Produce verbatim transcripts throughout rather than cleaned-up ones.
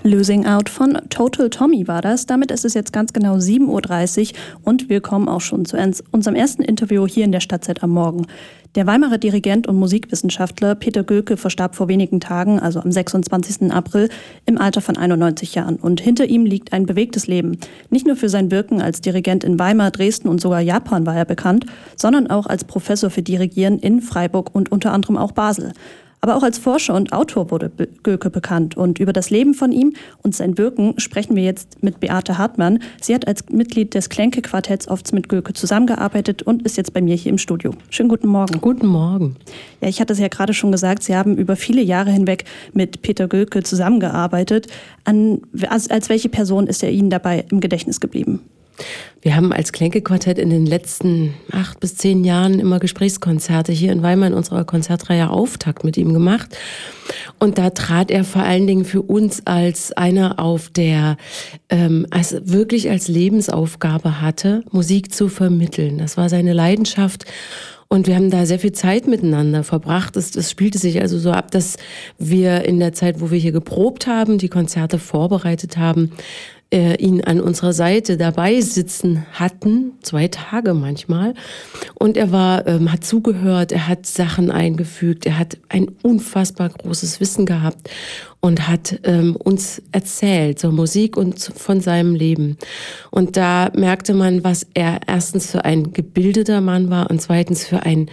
Losing Out von Total Tommy war das. Damit ist es jetzt ganz genau sieben Uhr dreißig und wir kommen auch schon zu unserem ersten Interview hier in der Stadtzeit am Morgen. Der Weimarer Dirigent und Musikwissenschaftler Peter Göke verstarb vor wenigen Tagen, also am sechsundzwanzigsten April, im Alter von einundneunzig Jahren. Und hinter ihm liegt ein bewegtes Leben. Nicht nur für sein Wirken als Dirigent in Weimar, Dresden und sogar Japan war er bekannt, sondern auch als Professor für Dirigieren in Freiburg und unter anderem auch Basel. Aber auch als Forscher und Autor wurde Göke bekannt. Und über das Leben von ihm und sein Wirken sprechen wir jetzt mit Beate Hartmann. Sie hat als Mitglied des Klenke-Quartetts oft mit Göke zusammengearbeitet und ist jetzt bei mir hier im Studio. Schönen guten Morgen. Guten Morgen. Ja, ich hatte es ja gerade schon gesagt, Sie haben über viele Jahre hinweg mit Peter Göke zusammengearbeitet. An, als, als welche Person ist er Ihnen dabei im Gedächtnis geblieben? Wir haben als Klenke-Quartett in den letzten acht bis zehn Jahren immer Gesprächskonzerte hier in Weimar in unserer Konzertreihe Auftakt mit ihm gemacht. Und da trat er vor allen Dingen für uns als einer auf, der ähm, als, wirklich als Lebensaufgabe hatte, Musik zu vermitteln. Das war seine Leidenschaft. Und wir haben da sehr viel Zeit miteinander verbracht. Es, es spielte sich also so ab, dass wir in der Zeit, wo wir hier geprobt haben, die Konzerte vorbereitet haben, äh, ihn an unserer Seite dabei sitzen hatten, zwei Tage manchmal. Und er war, ähm, hat zugehört, er hat Sachen eingefügt, er hat ein unfassbar großes Wissen gehabt und hat ähm, uns erzählt, zur Musik und von seinem Leben. Und da merkte man, was er erstens für ein gebildeter Mann war und zweitens für ein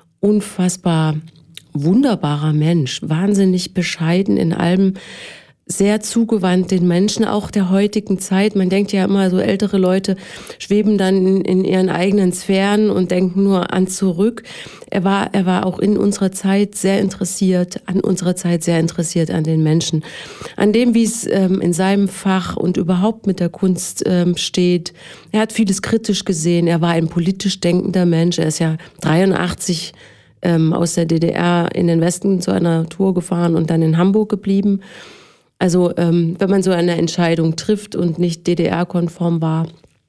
unfassbar wunderbarer Mensch, wahnsinnig bescheiden in allem, sehr zugewandt den Menschen, auch der heutigen Zeit. Man denkt ja immer, so ältere Leute schweben dann in, in ihren eigenen Sphären und denken nur an zurück. Er war, er war auch in unserer Zeit sehr interessiert, an unserer Zeit sehr interessiert an den Menschen, an dem, wie es ähm, in seinem Fach und überhaupt mit der Kunst ähm, steht. Er hat vieles kritisch gesehen. Er war ein politisch denkender Mensch. Er ist ja dreiundachtzig ähm, aus der D D R in den Westen zu einer Tour gefahren und dann in Hamburg geblieben. Also ähm, wenn man so eine Entscheidung trifft und nicht D D R-konform war,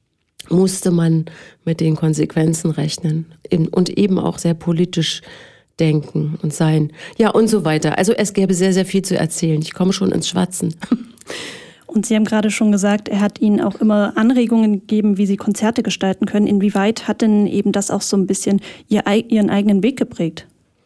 musste man mit den Konsequenzen rechnen und eben auch sehr politisch denken und sein. Ja, und so weiter. Also es gäbe sehr, sehr viel zu erzählen. Ich komme schon ins Schwatzen. Und Sie haben gerade schon gesagt, er hat Ihnen auch immer Anregungen gegeben, wie Sie Konzerte gestalten können. Inwieweit hat denn eben das auch so ein bisschen Ihr, Ihren eigenen Weg geprägt?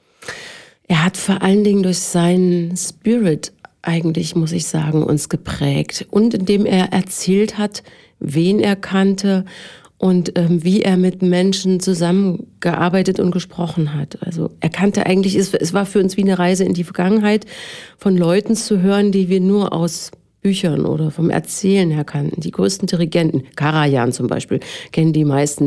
Er hat vor allen Dingen durch seinen Spirit eigentlich, muss ich sagen, uns geprägt. Und indem er erzählt hat, wen er kannte und ähm, wie er mit Menschen zusammengearbeitet und gesprochen hat. Also er kannte eigentlich, es, es war für uns wie eine Reise in die Vergangenheit, von Leuten zu hören, die wir nur aus Büchern oder vom Erzählen her kannten. Die größten Dirigenten, Karajan zum Beispiel, kennen die meisten.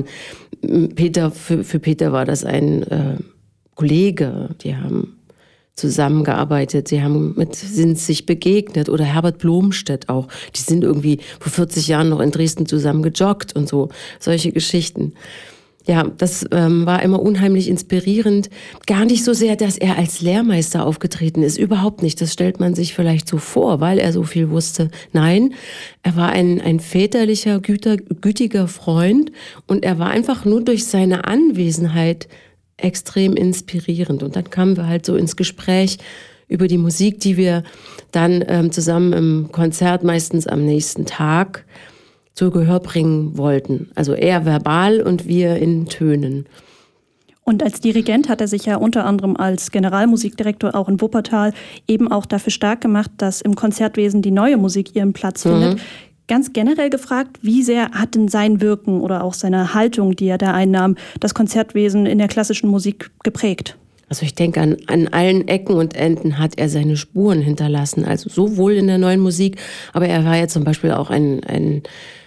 Peter, für, für Peter war das ein äh, Kollege, die haben zusammengearbeitet, sie haben mit, sind sich begegnet, oder Herbert Blomstedt auch. Die sind irgendwie vor vierzig Jahren noch in Dresden zusammen gejoggt und so, solche Geschichten. Ja, das ähm, war immer unheimlich inspirierend. Gar nicht so sehr, dass er als Lehrmeister aufgetreten ist, überhaupt nicht. Das stellt man sich vielleicht so vor, weil er so viel wusste. Nein, er war ein, ein väterlicher, güter, gütiger Freund und er war einfach nur durch seine Anwesenheit extrem inspirierend. Und dann kamen wir halt so ins Gespräch über die Musik, die wir dann ähm, zusammen im Konzert, meistens am nächsten Tag, zu Gehör bringen wollten. Also er verbal und wir in Tönen. Und als Dirigent hat er sich ja unter anderem als Generalmusikdirektor auch in Wuppertal eben auch dafür stark gemacht, dass im Konzertwesen die neue Musik ihren Platz mhm. findet. Ganz generell gefragt, wie sehr hat denn sein Wirken oder auch seine Haltung, die er da einnahm, das Konzertwesen in der klassischen Musik geprägt? Also ich denke, an, an allen Ecken und Enden hat er seine Spuren hinterlassen. Also sowohl in der neuen Musik, aber er war ja zum Beispiel auch ein, ein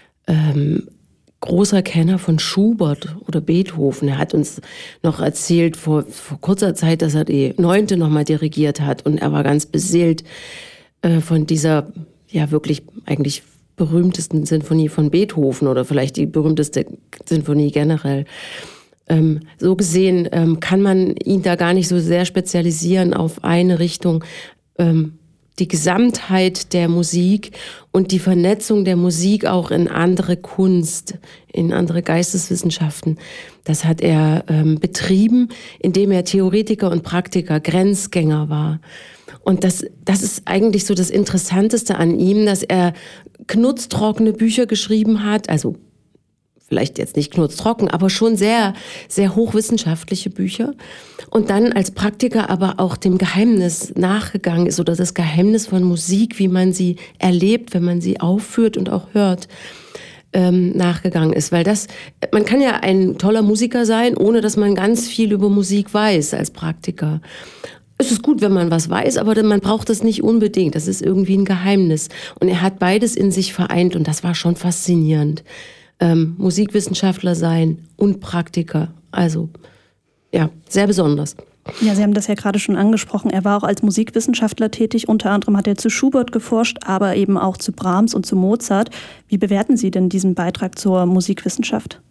ähm, großer Kenner von Schubert oder Beethoven. Er hat uns noch erzählt vor, vor kurzer Zeit, dass er die Neunte nochmal dirigiert hat. Und er war ganz beseelt äh, von dieser, ja wirklich eigentlich berühmtesten Sinfonie von Beethoven oder vielleicht die berühmteste Sinfonie generell. Ähm, so gesehen ähm, kann man ihn da gar nicht so sehr spezialisieren auf eine Richtung. Ähm, die Gesamtheit der Musik und die Vernetzung der Musik auch in andere Kunst, in andere Geisteswissenschaften, das hat er ähm, betrieben, indem er Theoretiker und Praktiker, Grenzgänger war. Und das, das ist eigentlich so das Interessanteste an ihm, dass er knutztrockene Bücher geschrieben hat, also vielleicht jetzt nicht knurztrocken, aber schon sehr, sehr hochwissenschaftliche Bücher. Und dann als Praktiker aber auch dem Geheimnis nachgegangen ist oder das Geheimnis von Musik, wie man sie erlebt, wenn man sie aufführt und auch hört, ähm, nachgegangen ist. Weil das, man kann ja ein toller Musiker sein, ohne dass man ganz viel über Musik weiß als Praktiker. Es ist gut, wenn man was weiß, aber man braucht es nicht unbedingt. Das ist irgendwie ein Geheimnis. Und er hat beides in sich vereint und das war schon faszinierend. Ähm, Musikwissenschaftler sein und Praktiker. Also, ja, sehr besonders. Ja, Sie haben das ja gerade schon angesprochen. Er war auch als Musikwissenschaftler tätig. Unter anderem hat er zu Schubert geforscht, aber eben auch zu Brahms und zu Mozart. Wie bewerten Sie denn diesen Beitrag zur Musikwissenschaft?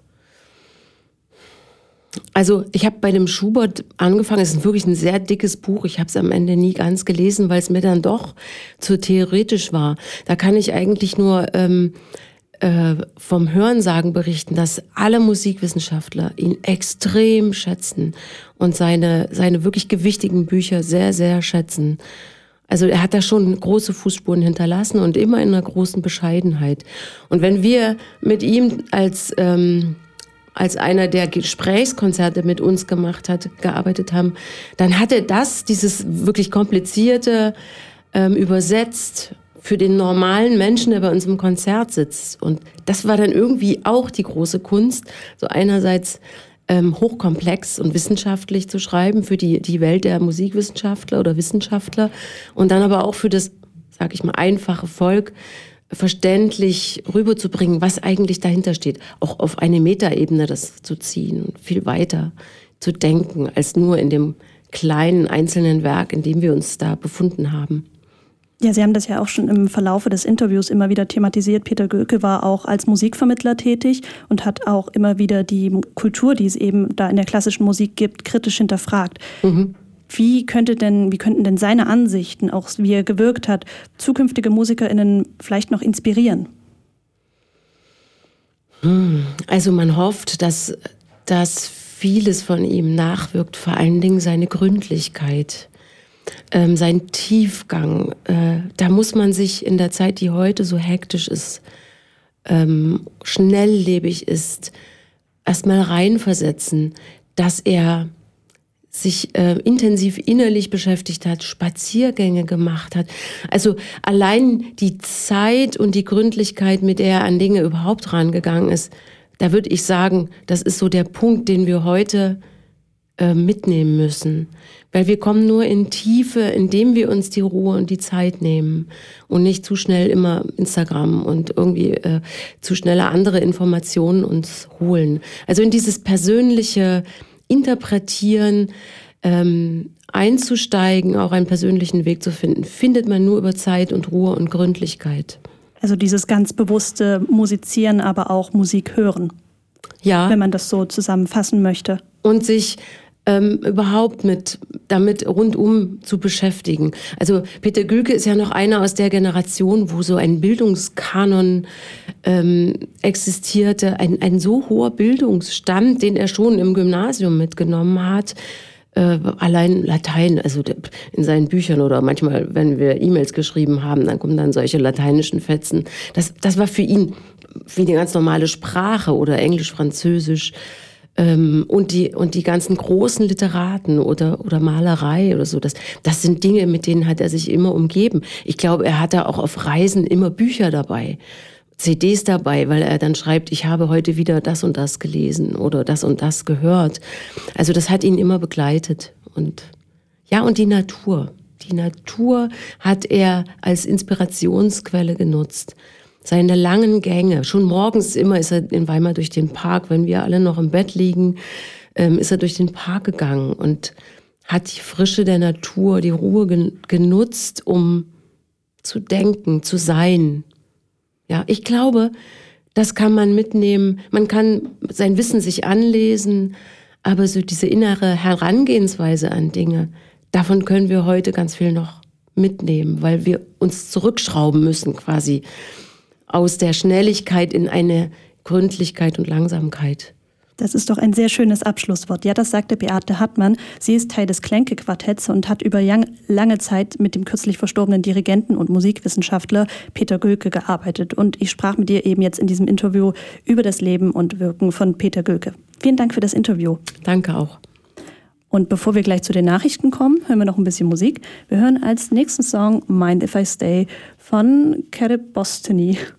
Also ich habe bei dem Schubert angefangen, es ist wirklich ein sehr dickes Buch, ich habe es am Ende nie ganz gelesen, weil es mir dann doch zu theoretisch war. Da kann ich eigentlich nur ähm, äh, vom Hörensagen berichten, dass alle Musikwissenschaftler ihn extrem schätzen und seine, seine wirklich gewichtigen Bücher sehr, sehr schätzen. Also er hat da schon große Fußspuren hinterlassen und immer in einer großen Bescheidenheit. Und wenn wir mit ihm als... Ähm, als einer, der Gesprächskonzerte mit uns gemacht hat, gearbeitet haben, dann hat er das, dieses wirklich komplizierte, ähm, übersetzt für den normalen Menschen, der bei uns im Konzert sitzt. Und das war dann irgendwie auch die große Kunst, so einerseits ähm, hochkomplex und wissenschaftlich zu schreiben für die, die Welt der Musikwissenschaftler oder Wissenschaftler und dann aber auch für das, sag ich mal, einfache Volk, verständlich rüberzubringen, was eigentlich dahinter steht. Auch auf eine Metaebene das zu ziehen und viel weiter zu denken, als nur in dem kleinen einzelnen Werk, in dem wir uns da befunden haben. Ja, Sie haben das ja auch schon im Verlaufe des Interviews immer wieder thematisiert. Peter Göke war auch als Musikvermittler tätig und hat auch immer wieder die Kultur, die es eben da in der klassischen Musik gibt, kritisch hinterfragt. Mhm. Wie könnte denn, wie könnten denn seine Ansichten, auch wie er gewirkt hat, zukünftige MusikerInnen vielleicht noch inspirieren? Also man hofft, dass, dass vieles von ihm nachwirkt, vor allen Dingen seine Gründlichkeit, ähm, sein Tiefgang. Äh, da muss man sich in der Zeit, die heute so hektisch ist, ähm, schnelllebig ist, erstmal reinversetzen, dass er sich äh, intensiv innerlich beschäftigt hat, Spaziergänge gemacht hat. Also allein die Zeit und die Gründlichkeit, mit der er an Dinge überhaupt rangegangen ist, da würde ich sagen, das ist so der Punkt, den wir heute äh, mitnehmen müssen. Weil wir kommen nur in Tiefe, indem wir uns die Ruhe und die Zeit nehmen und nicht zu schnell immer Instagram und irgendwie äh, zu schnelle andere Informationen uns holen. Also in dieses persönliche Interpretieren, ähm, einzusteigen, auch einen persönlichen Weg zu finden, findet man nur über Zeit und Ruhe und Gründlichkeit. Also dieses ganz bewusste Musizieren, aber auch Musik hören. Ja. Wenn man das so zusammenfassen möchte. Und sich ähm, überhaupt mit damit rundum zu beschäftigen. Also Peter Göke ist ja noch einer aus der Generation, wo so ein Bildungskanon ähm, existierte, ein, ein so hoher Bildungsstand, den er schon im Gymnasium mitgenommen hat. Äh, allein Latein, also in seinen Büchern oder manchmal, wenn wir E-Mails geschrieben haben, dann kommen dann solche lateinischen Fetzen. Das, das war für ihn wie eine ganz normale Sprache oder Englisch, Französisch. Ähm, und die, und die ganzen großen Literaten oder, oder Malerei oder so, das, das sind Dinge, mit denen hat er sich immer umgeben. Ich glaube, er hatte auch auf Reisen immer Bücher dabei, C Ds dabei, weil er dann schreibt, ich habe heute wieder das und das gelesen oder das und das gehört. Also das hat ihn immer begleitet. Und ja, und die Natur. Die Natur hat er als Inspirationsquelle genutzt. Seine langen Gänge, schon morgens immer ist er in Weimar durch den Park, wenn wir alle noch im Bett liegen, ähm, ist er durch den Park gegangen und hat die Frische der Natur, die Ruhe gen- genutzt, um zu denken, zu sein. Ja, ich glaube, das kann man mitnehmen. Man kann sein Wissen sich anlesen, aber so diese innere Herangehensweise an Dinge, davon können wir heute ganz viel noch mitnehmen, weil wir uns zurückschrauben müssen quasi aus der Schnelligkeit in eine Gründlichkeit und Langsamkeit. Das ist doch ein sehr schönes Abschlusswort. Ja, das sagte Beate Hartmann. Sie ist Teil des Klenke-Quartetts und hat über lange Zeit mit dem kürzlich verstorbenen Dirigenten und Musikwissenschaftler Peter Göke gearbeitet. Und ich sprach mit ihr eben jetzt in diesem Interview über das Leben und Wirken von Peter Göke. Vielen Dank für das Interview. Danke auch. Und bevor wir gleich zu den Nachrichten kommen, hören wir noch ein bisschen Musik. Wir hören als nächsten Song Mind If I Stay von Kerry Bostony.